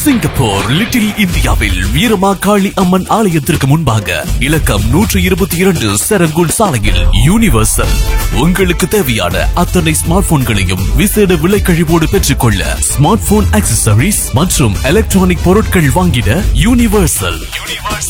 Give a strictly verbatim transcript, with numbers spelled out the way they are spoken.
Singapore little இந்தியாவில் வீரமாகாளி அம்மன் ஆலயத்திற்கு முன்பாக இலக்கம் நூற்றி இருபத்தி இரண்டு செரங்குள் சாலையில் யூனிவர்சல் உங்களுக்கு தேவையான அத்தனை ஸ்மார்ட் போன்களையும் விசேட விலை கழிவோடு பெற்றுக்கொள்ள ஸ்மார்ட் போன் ஆக்சசரிஸ் மற்றும் எலக்ட்ரானிக் பொருட்கள் வாங்கிட யூனிவர்சல்.